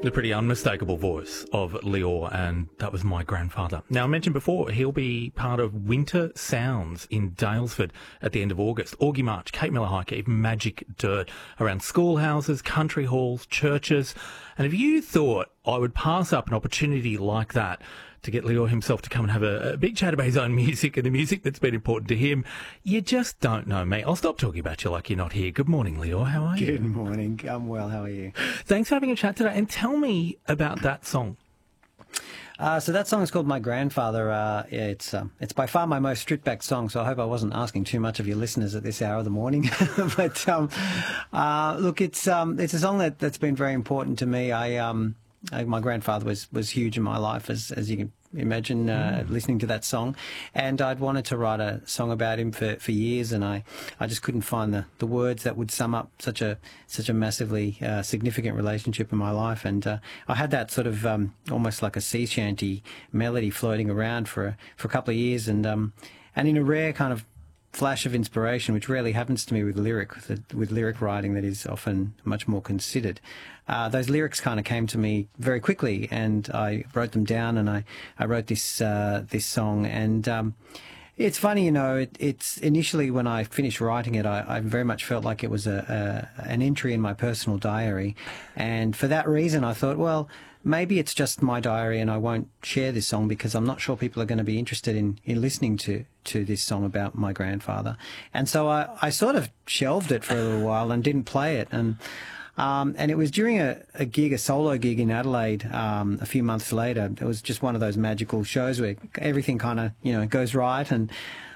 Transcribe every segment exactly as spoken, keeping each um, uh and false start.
The pretty unmistakable voice of Lior, and that was My Grandfather. Now, I mentioned before, he'll be part of Winter Sounds in Daylesford at the end of August. Augie March, Kate Miller Hike, even Magic Dirt around schoolhouses, country halls, churches. And if you thought I would pass up an opportunity like that to get Lior himself to come and have a, a big chat about his own music and the music that's been important to him, you just don't know me. I'll stop talking about you like you're not here. Good morning, Lior. How are you? Good morning. I'm well. How are you? Thanks for having a chat today. And tell me about that song. Uh, so that song is called My Grandfather. Uh, it's um, it's by far my most stripped back song, so I hope I wasn't asking too much of your listeners at this hour of the morning. but um, uh, look, it's um, it's a song that, that's been very important to me. I, um, I my grandfather was, was huge in my life, as as you can imagine, uh, mm. listening to that song, and I'd wanted to write a song about him for, for years, and I, I just couldn't find the, the words that would sum up such a such a massively uh, significant relationship in my life, and uh, I had that sort of um, almost like a sea shanty melody floating around for a, for a couple of years, and um, and in a rare kind of flash of inspiration, which rarely happens to me with lyric with, with lyric writing that is often much more considered. Uh, those lyrics kind of came to me very quickly, and I wrote them down, and I, I wrote this uh, this song. And um, it's funny, you know, it, it's initially when I finished writing it, I, I very much felt like it was a, a an entry in my personal diary, and for that reason, I thought, well, maybe it's just my diary and I won't share this song because I'm not sure people are going to be interested in, in listening to, to this song about my grandfather. And so I, I sort of shelved it for a little while and didn't play it. And um, and it was during a, a gig, a solo gig in Adelaide um, a few months later. It was just one of those magical shows where everything kind of, you know, goes right. And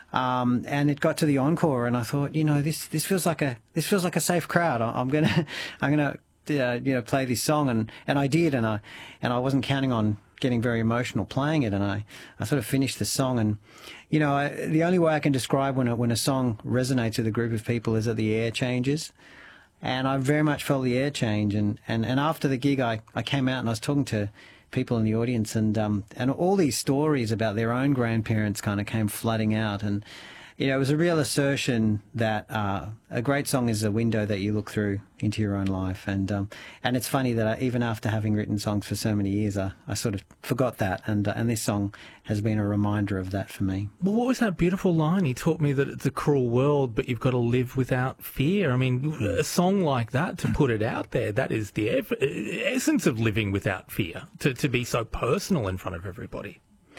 um, and it got to the encore, and I thought, you know, this this feels like a this feels like a safe crowd. I, I'm gonna I'm gonna. Uh, you know, play this song, and, and I did, and I and I wasn't counting on getting very emotional playing it, and I, I sort of finished the song, and you know, I, the only way I can describe when a, when a song resonates with a group of people is that the air changes, and I very much felt the air change, and, and, and after the gig, I, I came out and I was talking to people in the audience, and um and all these stories about their own grandparents kind of came flooding out, and you know, it was a real assertion that uh, a great song is a window that you look through into your own life. And um, and it's funny that I, even after having written songs for so many years, I, I sort of forgot that. And uh, and this song has been a reminder of that for me. Well, what was that beautiful line? He taught me that it's a cruel world, but you've got to live without fear. I mean, a song like that, to put it out there, that is the eff- essence of living without fear, to, to be so personal in front of everybody.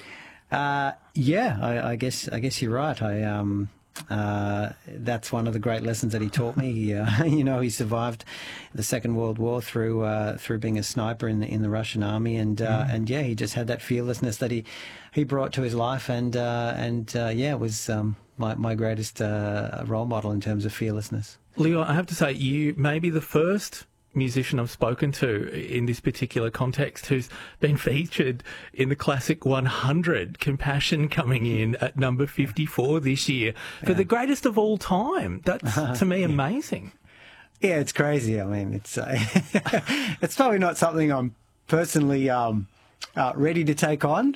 Uh, yeah, I, I guess I guess you're right. I um, uh, that's one of the great lessons that he taught me. He, uh, you know, he survived the Second World War through uh, through being a sniper in the in the Russian army, and uh, mm. and yeah, he just had that fearlessness that he he brought to his life, and uh, and uh, yeah, was um, my my greatest uh, role model in terms of fearlessness. Leo, I have to say, you may be the first musician I've spoken to in this particular context who's been featured in the Classic one hundred, Compassion coming in at number fifty-four this year for yeah. the greatest of all time. That's, uh, to me, yeah. amazing. Yeah, it's crazy. I mean, it's uh, it's probably not something I'm personally um, uh, ready to take on.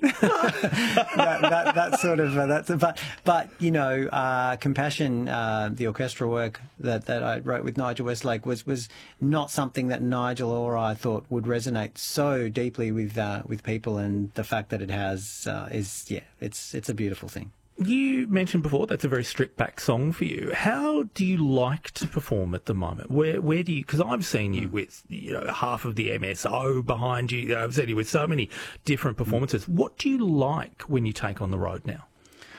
that, that, that sort of, uh, that's, but, but, you know, uh, Compassion, uh, the orchestral work that, that I wrote with Nigel Westlake was, was not something that Nigel or I thought would resonate so deeply with, uh, with people, and the fact that it has, uh, is, yeah, it's, it's a beautiful thing. You mentioned before that's a very stripped back song for you. How do you like to perform at the moment? Where where do you? Because I've seen you with, you know, half of the M S O behind you. I've seen you with so many different performances. What do you like when you take on the road now?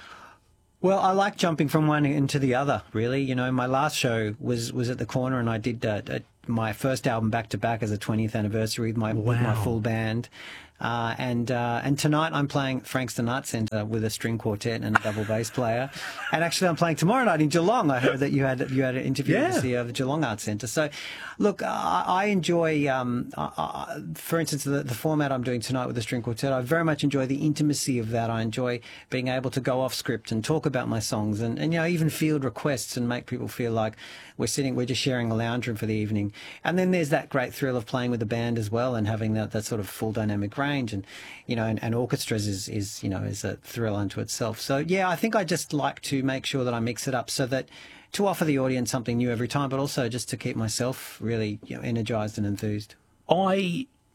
Well, I like jumping from one into the other, really. You know, my last show was was at the Corner, and I did uh, uh, my first album back to back as a twentieth anniversary with my wow. with my full band. Uh, and uh, and tonight I'm playing Frankston Arts Centre with a string quartet and a double bass player. And actually I'm playing tomorrow night in Geelong. I heard that you had you had an interview yeah. with the C E O of the Geelong Arts Centre. So, look, I, I enjoy, um, uh, for instance, the, the format I'm doing tonight with the string quartet. I very much enjoy the intimacy of that. I enjoy being able to go off script and talk about my songs, and, and you know, even field requests and make people feel like we're sitting, we're just sharing a lounge room for the evening. And then there's that great thrill of playing with the band as well, and having that, that sort of full dynamic range, and you know, and, and orchestras is, is you know is a thrill unto itself. So yeah, I think I just like to make sure that I mix it up so that to offer the audience something new every time, but also just to keep myself really, you know, energized and enthused. I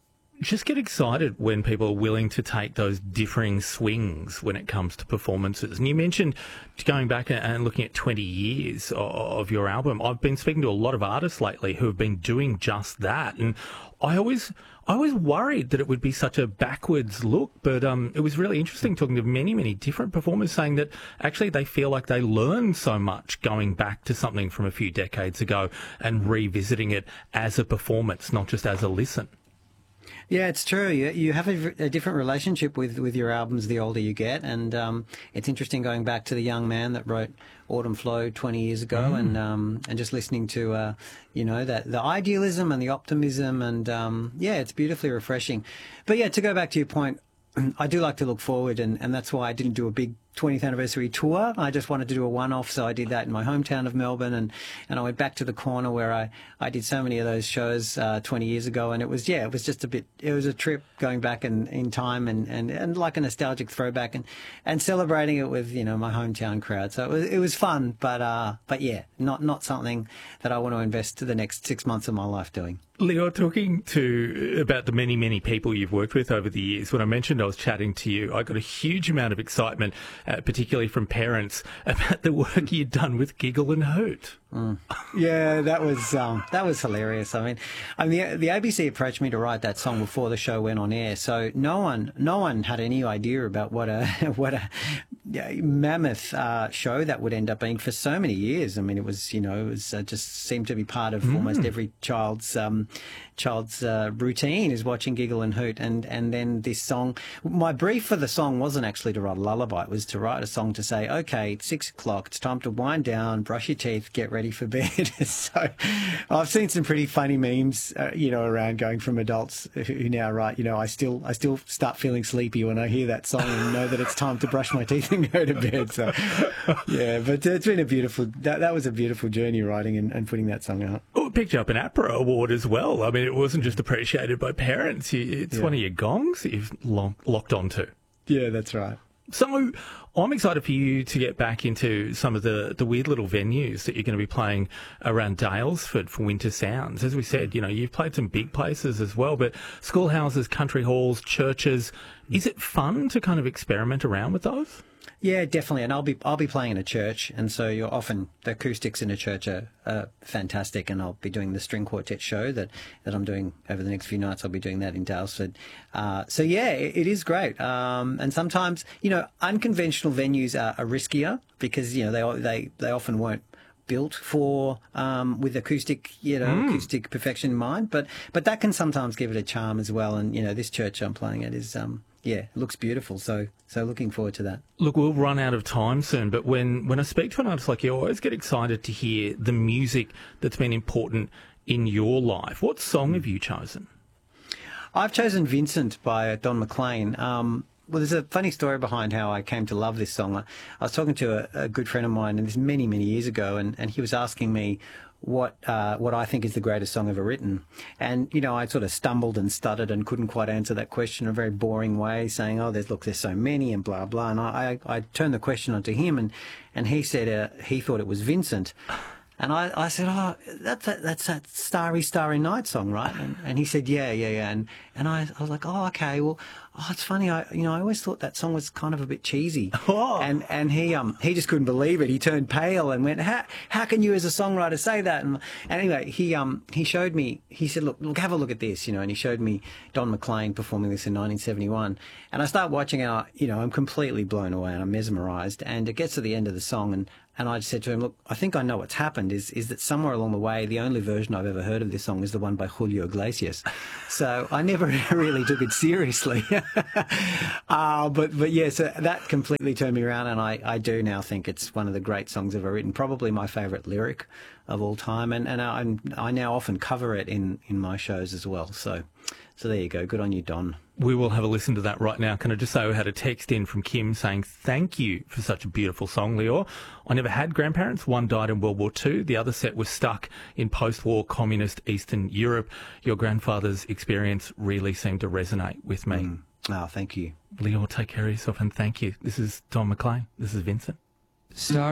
just get excited when people are willing to take those differing swings when it comes to performances. And you mentioned going back and looking at twenty years of your album. I've been speaking to a lot of artists lately who have been doing just that. And I always, I always worried that it would be such a backwards look, but um, it was really interesting talking to many, many different performers saying that actually they feel like they learn so much going back to something from a few decades ago and revisiting it as a performance, not just as a listen. Yeah, it's true. You, you have a, a different relationship with, with your albums the older you get, and um, it's interesting going back to the young man that wrote Autumn Flow twenty years ago, mm. and um, and just listening to uh, you know that the idealism and the optimism, and um, yeah, it's beautifully refreshing. But yeah, to go back to your point, I do like to look forward, and, and that's why I didn't do a big twentieth anniversary tour. I just wanted to do a one-off, so I did that in my hometown of Melbourne, and, and I went back to the corner where I, I did so many of those shows uh, twenty years ago, and it was, yeah, it was just a bit, it was a trip going back in, in time and, and, and like a nostalgic throwback, and, and celebrating it with, you know, my hometown crowd. So it was, it was fun, but, uh, but yeah, not, not something that I want to invest the next six months of my life doing. Leo, talking to about the many, many people you've worked with over the years, when I mentioned I was chatting to you, I got a huge amount of excitement, uh, particularly from parents, about the work you'd done with Giggle and Hoot. Mm. Yeah, that was um, that was hilarious. I mean, I mean the, the A B C approached me to write that song before the show went on air, so no one no one had any idea about what a what a mammoth uh, show that would end up being for so many years. I mean, it was you know it was uh, just seemed to be part of mm. almost every child's um, child's uh, routine is watching Giggle and Hoot, and and then this song. My brief for the song wasn't actually to write a lullaby; it was to write a song to say, okay, it's six o'clock, it's time to wind down, brush your teeth, get ready for bed. So I've seen some pretty funny memes, uh, you know, around going from adults who now write, you know, I still I still start feeling sleepy when I hear that song and know that it's time to brush my teeth and go to bed. So yeah, but it's been a beautiful, that, that was a beautiful journey writing and, and putting that song out. Oh, it picked up an APRA award as well. I mean, it wasn't just appreciated by parents. It's yeah. one of your gongs that you've lo- locked onto. Yeah, that's right. So I'm excited for you to get back into some of the, the weird little venues that you're going to be playing around Daylesford for Winter Sounds. As we said, you know, you've played some big places as well, but schoolhouses, country halls, churches. Is it fun to kind of experiment around with those? Yeah, definitely. And I'll be I'll be playing in a church, and so you're often the acoustics in a church are, are fantastic. And I'll be doing the string quartet show that, that I'm doing over the next few nights. I'll be doing that in Daylesford. Uh, so yeah, it, it is great. Um, and sometimes you know unconventional venues are, are riskier because you know they they they often weren't built for um, with acoustic, you know, mm. acoustic perfection in mind. But but that can sometimes give it a charm as well. And you know, this church I'm playing at is um, yeah, it looks beautiful. So so looking forward to that. Look, we'll run out of time soon, but when when I speak to an artist like you, I always get excited to hear the music that's been important in your life. What song have you chosen? I've chosen Vincent by Don McLean. Um, Well, there's a funny story behind how I came to love this song. I, I was talking to a, a good friend of mine, and this many, many years ago, and, and he was asking me what uh, what I think is the greatest song ever written. And, you know, I sort of stumbled and stuttered and couldn't quite answer that question in a very boring way, saying, oh, there's look, there's so many and blah, blah. And I, I, I turned the question onto him, and, and he said uh, he thought it was Vincent. And I, I said, oh, that's that, that's that Starry, Starry Night song, right? And, and he said, yeah, yeah, yeah. And, and I, I was like, oh, okay, well, oh, it's funny. I, you know, I always thought that song was kind of a bit cheesy. Oh. And, and he, um, he just couldn't believe it. He turned pale and went, how, how can you as a songwriter say that? And, and anyway, he, um, he showed me, he said, look, look, have a look at this, you know, and he showed me Don McLean performing this in nineteen seventy-one. And I start watching our, you know, I'm completely blown away and I'm mesmerized. And it gets to the end of the song, and, and I just said to him, look, I think I know what's happened is, is that somewhere along the way, the only version I've ever heard of this song is the one by Julio Iglesias. So I never really took it seriously. uh, but, but yeah, so that completely turned me around, and I, I do now think it's one of the great songs ever written, probably my favourite lyric of all time. And, and I, I now often cover it in, in my shows as well. So, so there you go. Good on you, Don. We will have a listen to that right now. Can I just say we had a text in from Kim saying, thank you for such a beautiful song, Leo. I never had grandparents. One died in World War Two. The other set was stuck in post-war communist Eastern Europe. Your grandfather's experience really seemed to resonate with me. Mm. Oh, thank you. Leo, take care of yourself and thank you. This is Don McLean. This is Vincent. Star